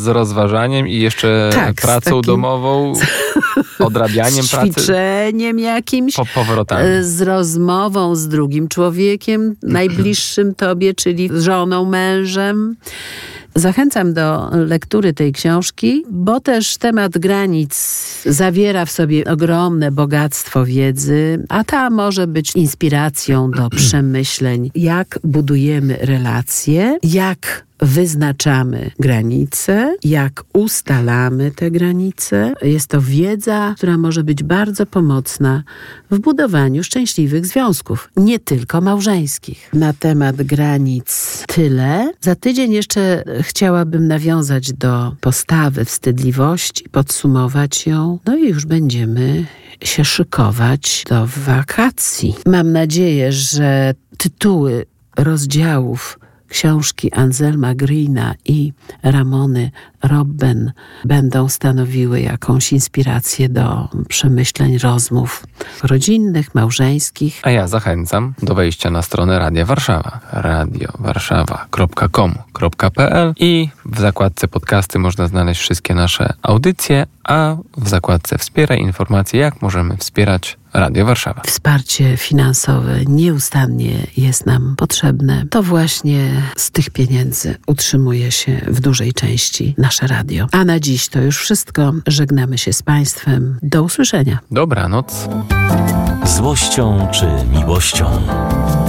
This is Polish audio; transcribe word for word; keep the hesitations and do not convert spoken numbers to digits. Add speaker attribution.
Speaker 1: rozważaniem i jeszcze
Speaker 2: tak,
Speaker 1: pracą
Speaker 2: takim...
Speaker 1: domową, odrabianiem
Speaker 2: z
Speaker 1: pracy.
Speaker 2: ćwiczeniem jakimś.
Speaker 1: Po powrotami.
Speaker 2: Z rozmową z drugim człowiekiem, najbliższym tobie, czyli z żoną, mężem. Zachęcam do lektury tej książki, bo też temat granic zawiera w sobie ogromne bogactwo wiedzy, a ta może być inspiracją do przemyśleń, jak budujemy relacje, jak wyznaczamy granice, jak ustalamy te granice. Jest to wiedza, która może być bardzo pomocna w budowaniu szczęśliwych związków, nie tylko małżeńskich. Na temat granic tyle. Za tydzień jeszcze chciałabym nawiązać do postawy wstydliwości, podsumować ją, no i już będziemy się szykować do wakacji. Mam nadzieję, że tytuły rozdziałów książki Anselma Greena i Ramony Robben będą stanowiły jakąś inspirację do przemyśleń, rozmów rodzinnych, małżeńskich.
Speaker 1: A ja zachęcam do wejścia na stronę Radia Warszawa, radio warszawa kropka com kropka p l i w zakładce podcasty można znaleźć wszystkie nasze audycje, a w zakładce wspieraj informacje, jak możemy wspierać Radio Warszawa.
Speaker 2: Wsparcie finansowe nieustannie jest nam potrzebne. To właśnie z tych pieniędzy utrzymuje się w dużej części nasze radio. A na dziś to już wszystko. Żegnamy się z Państwem. Do usłyszenia.
Speaker 1: Dobranoc.
Speaker 3: Złością czy miłością?